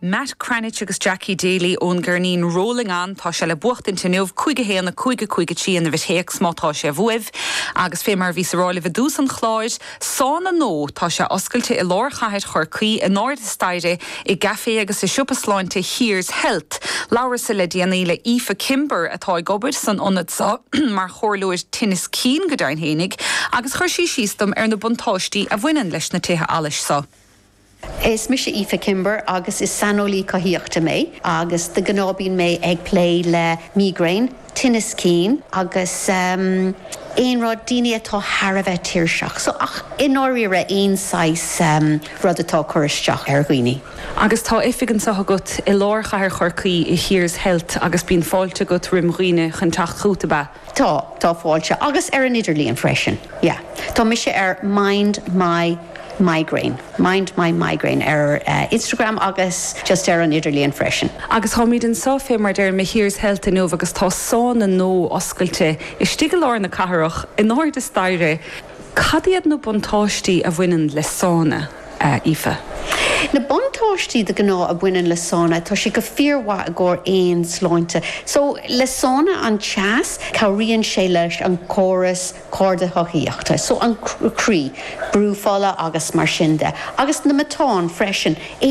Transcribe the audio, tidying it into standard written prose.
Matt Cranich agus Jackie Daly ón Gurnín rolling an tá se le bucht in tenúh chuige héanna chuige tí an bheit héic smátá sé bhuih agus fé mar vísarála bh dús an chláid sána nó tá se oscailte I lár chaid chorcaí in áir staide I gafé agus I siúpasláinte Here's Health. Laura sa le déanaile Aoife Kimber atá gobert san onad sa mar chorlóid tinnis cín go dain hénig agus chuirsí sístam ar na buntáistí a bhainean leis na tithe alais sa. Is mis Aoife Kimber agus is sanolí cohíochta mé agus de gnábín mé ag play le migraine, tinnis cín agus éonrad daine atá Harbheith tíirseach. So ach inóíre éonáis rud atá choristeach ar ghuioine. Agus tá ifigan sa agat I lár chair chorcaí I Here's Health agus bín fáilte go rimghine chun tacht chuúta ba. Tá fáilte agus ar an idirlíon freisin. Yeah. Tá mise ar Mind My Migraine ar Instagram agus just ar an idirlíon freisin. Agus hámíd an sáfé mar deir me Here's Health in nómh agus tá sána nó oscailte I stigil lár na catharach in áir de staire cadiad nó buntáistí a bhainean le sána Aoife. Na buntáistí de gná a bhainean le sána tá si go fíorhá a gcóir éon sláinte. So le sána an teas cabhríonn sé leis an córas códa thochaíochta. So an crí brúfála agus mar sin de. Agus na matán freisin